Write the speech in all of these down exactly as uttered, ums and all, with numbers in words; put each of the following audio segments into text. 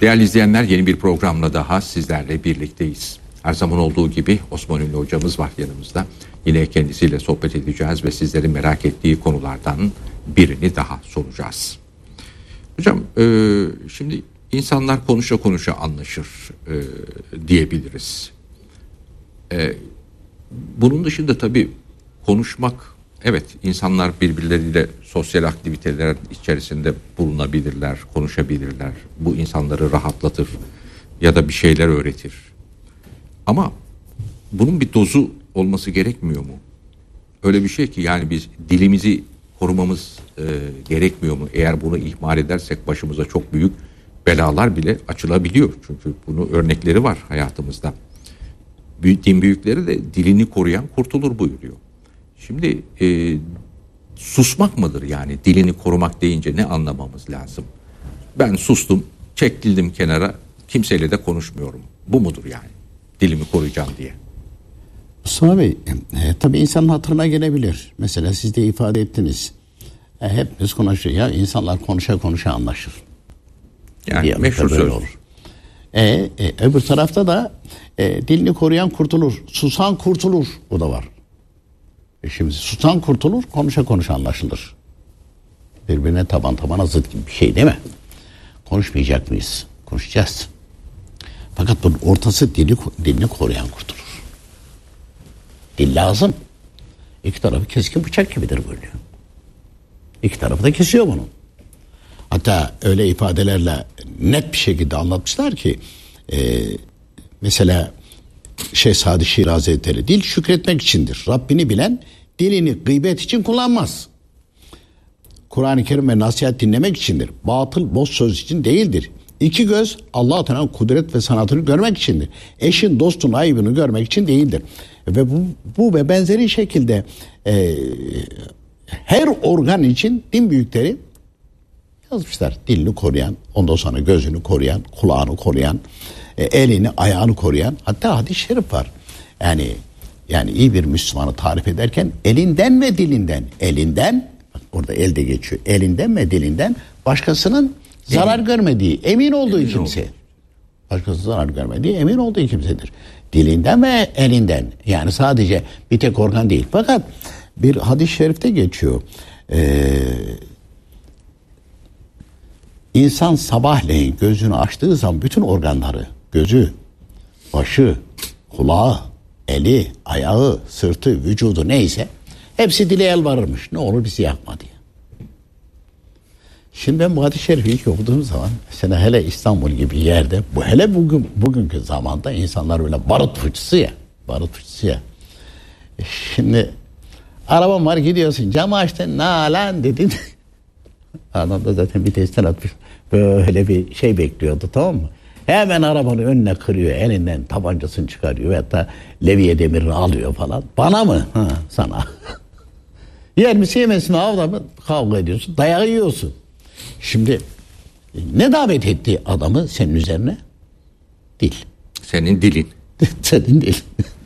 Değerli izleyenler, yeni bir programla daha sizlerle birlikteyiz. Her zaman olduğu gibi Osman Ünlü hocamız var yanımızda. Yine kendisiyle sohbet edeceğiz ve sizlerin merak ettiği konulardan birini daha soracağız. Hocam e, şimdi insanlar konuşa konuşa anlaşır e, diyebiliriz. E, bunun dışında tabii konuşmak, evet, insanlar birbirleriyle sosyal aktiviteler içerisinde bulunabilirler, konuşabilirler. Bu insanları rahatlatır ya da bir şeyler öğretir. Ama bunun bir dozu olması gerekmiyor mu? Öyle bir şey ki yani biz dilimizi korumamız e, gerekmiyor mu? Eğer bunu ihmal edersek başımıza çok büyük belalar bile açılabiliyor. Çünkü bunun örnekleri var hayatımızda. Din büyükleri de dilini koruyan kurtulur buyuruyor. Şimdi e, susmak mıdır yani dilini korumak deyince ne anlamamız lazım? Ben sustum, çekildim kenara, kimseyle de konuşmuyorum. Bu mudur yani? Dilimi koruyacağım diye. Mustafa Bey, e, tabii insanın hatırına gelebilir. Mesela siz de ifade ettiniz. E, hepimiz konuşuyor. Ya insanlar konuşa konuşa anlaşır. Yani meşhur söz. Olur. E, e, öbür tarafta da e, dilini koruyan kurtulur. Susan kurtulur. O da var. E şimdi susan kurtulur, konuşa konuşa anlaşılır. Birbirine taban tabana zıt gibi bir şey değil mi? Konuşmayacak mıyız? Konuşacağız. Fakat bunun ortası dili, dilini koruyan kurtulur. Dil lazım. İki tarafı keskin bıçak gibidir böyle. İki tarafı da kesiyor bunun. Hatta öyle ifadelerle net bir şekilde anlatmışlar ki e, mesela Şeyh Sadi Şiir Hazretleri, dil şükretmek içindir. Rabbini bilen dilini gıybet için kullanmaz. Kur'an-ı Kerim ve nasihat dinlemek içindir. Batıl boş söz için değildir. İki göz Allah-u Teala'nın kudret ve sanatını görmek içindir. Eşin dostun ayıbını görmek için değildir. Ve bu, bu ve benzeri şekilde e, her organ için din büyükleri yazmışlar. Dilini koruyan, ondan sonra gözünü koruyan, kulağını koruyan, e, elini, ayağını koruyan. Hatta hadis-i şerif var. Yani yani iyi bir Müslümanı tarif ederken elinden ve dilinden, elinden, bak orada elde geçiyor, elinden ve dilinden başkasının zarar emin. görmediği, emin olduğu emin kimse. Oldu. Başkası zarar görmediği, emin olduğu kimsedir. Dilinden ve elinden. Yani sadece bir tek organ değil. Fakat bir hadis-i şerifte geçiyor. Ee, insan sabahleyin gözünü açtığı zaman bütün organları, gözü, başı, kulağı, eli, ayağı, sırtı, vücudu neyse hepsi dile el varırmış. Ne olur bizi yakma diye. Şimdi ben bu hadis-i şerifi ilk okuduğum zaman mesela hele İstanbul gibi yerde, bu hele bugün bugünkü zamanda insanlar böyle barut fıçısı ya, barut fıçısı ya. Şimdi arabam var, gidiyorsun, camı açtın, nalan dedin. Adam da zaten vitesten atmış. Böyle bir şey bekliyordu, tamam mı? Hemen arabanın önüne kırıyor, elinden tabancasını çıkarıyor ve hatta levye demirini alıyor falan. Bana mı? Ha, sana. Yer misin yemez mi? Avda mı? Kavga ediyorsun, dayağı yiyorsun. Şimdi ne davet etti adamı senin üzerine? Dil. Senin dilin. Senin dilin.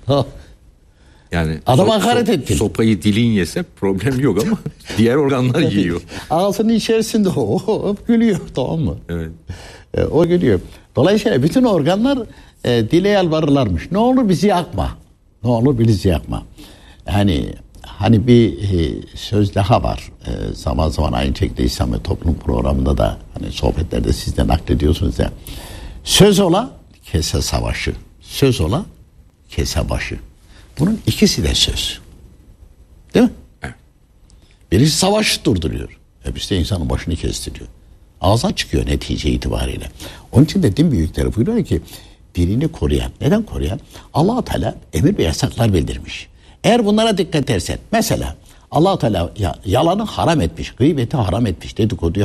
Yani adam so- hakaret so- ettin. Sopayı dilin yese problem yok ama diğer organlar yiyor. Ağzının içerisinde o, o gülüyor, tamam mı? Evet. E, o gülüyor. Dolayısıyla bütün organlar e, dile yalvarırlarmış. Ne olur bizi yakma. Ne olur bizi yakma. Yani hani bir e, söz daha var. E, zaman zaman aynı şekilde İslam ve Toplum programında da hani sohbetlerde siz de naklediyorsunuz ya. Söz ola kese savaşı. Söz ola kese başı. Bunun ikisi de söz. Değil mi? Evet. Birisi savaş durduruyor. Öbürüsü de insanın başını kestiriyor. Ağzından çıkıyor netice itibariyle. Onun için de din büyükleri buyuruyor ki dilini koruyan. Neden koruyan? Allah-u Teala emir ve yasaklar bildirmiş. Eğer bunlara dikkat edersen, mesela Allah-u Teala yalanı haram etmiş, gıybeti haram etmiş, dedikoduyu